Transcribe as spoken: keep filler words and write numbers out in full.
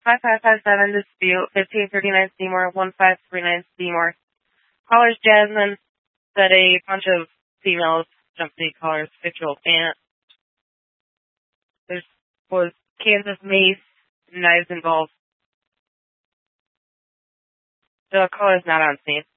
five five five seven dispute, fifteen thirty-nine Seymour, one five three nine Seymour. Callers Jasmine said a bunch of females jumped the caller's fictional aunt. There was Kansas mace, knives involved. The caller's not on scene.